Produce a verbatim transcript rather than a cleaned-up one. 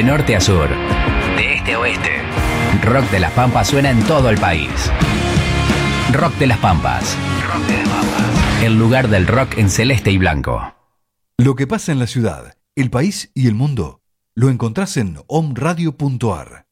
De norte a sur, de este a oeste, Rock de las Pampas suena en todo el país. Rock de las Pampas. Rock de las Pampas. El lugar del rock en celeste y blanco. Lo que pasa en la ciudad, el país y el mundo lo encontrás en om radio punto a r.